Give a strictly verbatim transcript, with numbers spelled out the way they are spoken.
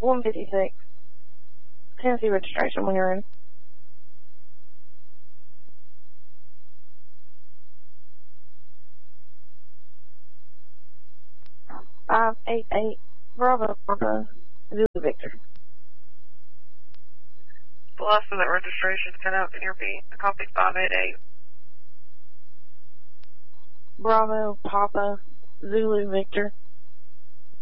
one fifty-six. Tennessee registration when you're ready. Five eight eight Bravo Bravo Zulu Victor. The last of that registration cut out. Can you repeat? I copied five eight eight. Bravo Papa Zulu Victor.